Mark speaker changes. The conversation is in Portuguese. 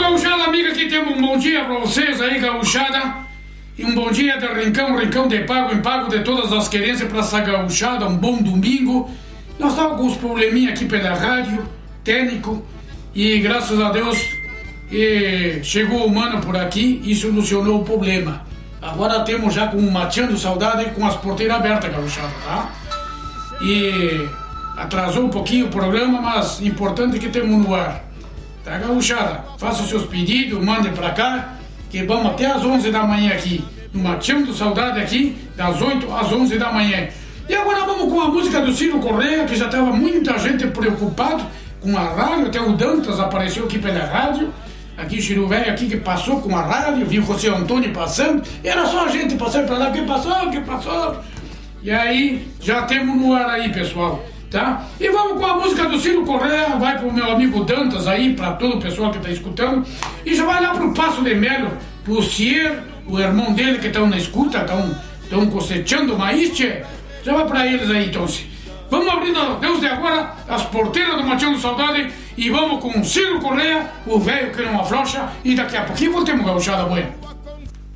Speaker 1: gauchada amiga, aqui temos um bom dia para vocês aí, gauchada. E um bom dia de rincão, rincão de pago em pago de todas as querências para essa gauchada. Um bom domingo. Nós estávamos com uns probleminhas aqui pela rádio, técnico. E graças a Deus chegou o mano por aqui e solucionou o problema. Agora temos já com o Mateando Saudade com as porteiras abertas, gauchada, tá? E atrasou um pouquinho o programa, mas importante que temos no ar. Tá, gauchada? Faça os seus pedidos, mande pra cá, que vamos até às 11 da manhã aqui, no Mateando Saudade aqui, das 8 às 11 da manhã. E agora vamos com a música do Ciro Correia, que já estava muita gente preocupado com a rádio, até o Dantas apareceu aqui pela rádio, aqui o Ciro Velho aqui que passou com a rádio, viu o José Antônio passando, e era só a gente passando pra lá, que passou, e aí já temos no ar aí, pessoal. Tá? E vamos com a música do Ciro Correia, vai pro meu amigo Dantas aí, pra todo o pessoal que tá escutando, e já vai lá pro Passo de Melo, pro Cier, o irmão dele que estão na escuta, estão cosechando maíz, tchê. Já vai pra eles aí, então. Vamos abrindo, Deus de agora, as porteiras do Mateando Saudade, e vamos com o Ciro Correia, o velho que não afrouxa, e daqui a pouquinho voltemos, gauchada boa.